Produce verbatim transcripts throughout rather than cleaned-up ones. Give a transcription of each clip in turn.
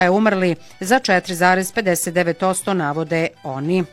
je umrli za četiri zarez pedeset devet posto, navode oni.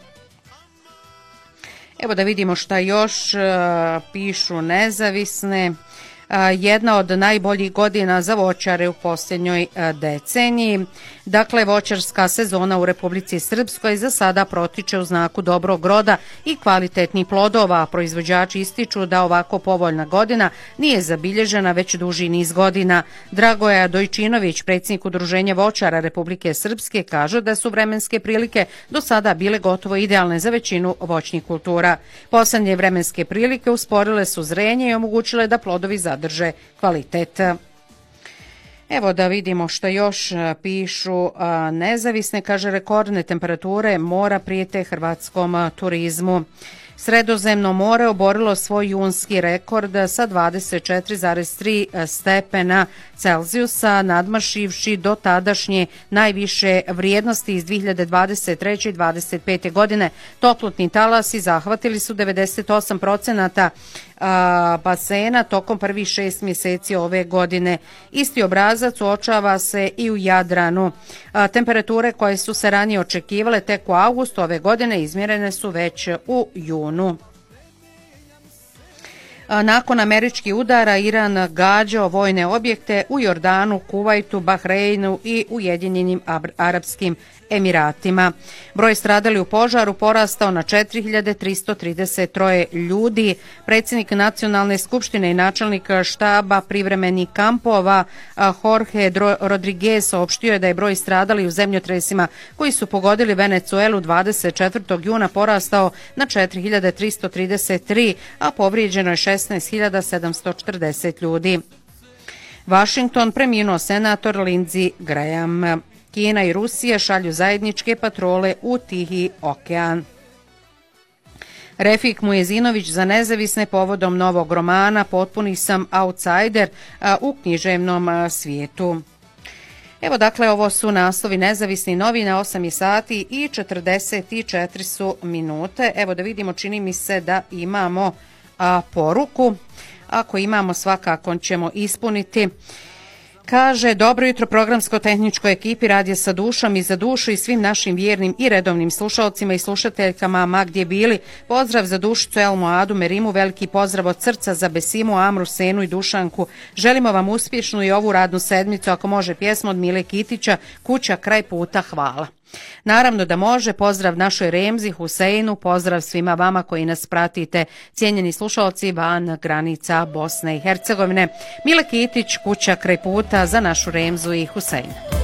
Evo da vidimo šta još uh, pišu nezavisne. Uh, jedna od najboljih godina za voćare u posljednjoj uh, deceniji. Dakle, voćarska sezona u Republici Srpskoj za sada protiče u znaku dobrog roda i kvalitetnih plodova. Proizvođači ističu da ovako povoljna godina nije zabilježena već duži niz godina. Dragoja Dojčinović, predsjednik Udruženja voćara Republike Srpske, kaže da su vremenske prilike do sada bile gotovo idealne za većinu voćnih kultura. Poslednje vremenske prilike usporile su zrenje i omogućile da plodovi zadrže kvalitet. Evo da vidimo što još pišu nezavisne. Kaže, rekordne temperature mora prijete hrvatskom turizmu. Sredozemno more oborilo svoj junski rekord sa dvadeset četiri zarez tri stepena Celzijusa, nadmašivši do tadašnje najviše vrijednosti iz dvije hiljade dvadeset treće i dvadeset pete. godine. Toplotni talasi zahvatili su devedeset osam procenata basena tokom prvih šest mjeseci ove godine. Isti obrazac uočava se i u Jadranu. Temperature koje su se ranije očekivale tek u avgustu ove godine izmjerene su već u junu. Nakon američkih udara, Iran gađao vojne objekte u Jordanu, Kuvajtu, Bahreinu i Ujedinjenim Arapskim Emiratima. Broj stradali u požaru porastao na četiri hiljade tristo trideset tri ljudi. Predsjednik Nacionalne skupštine i načelnik štaba privremenih kampova Jorge Rodriguez saopštio je da je broj stradali u zemljotresima koji su pogodili Venecuelu dvadeset četvrtog juna porastao na četiri hiljade tristo trideset tri, a povrijeđeno je šesnaest hiljada sedamsto četrdeset ljudi. Washington, preminuo senator Lindsey Graham. Kina i Rusija šalju zajedničke patrole u Tihi okean. Refik Mujezinović za nezavisne povodom novog romana Potpuni sam outsider u književnom svijetu. Evo dakle, ovo su naslovi nezavisnih novina, osam je sati i četrdeset četiri su minute. Evo da vidimo, čini mi se da imamo a, poruku. Ako imamo, svakako ćemo ispuniti. Kaže, dobro jutro programsko-tehničkoj ekipi Radija sa dušom i za dušu i svim našim vjernim i redovnim slušalcima i slušateljkama, ma gdje bili. Pozdrav za Dušicu, Elmu, Adu, Merimu, veliki pozdrav od srca za Besimu, Amru, Senu i Dušanku. Želimo vam uspješnu i ovu radnu sedmicu, ako može pjesma od Mile Kitića, Kuća kraj puta, hvala. Naravno da može, pozdrav našoj Remzi, Huseinu, pozdrav svima vama koji nas pratite, cijenjeni slušalci van granica Bosne i Hercegovine. Mile Kitić, Kuća kraj puta za našu Remzu i Huseina.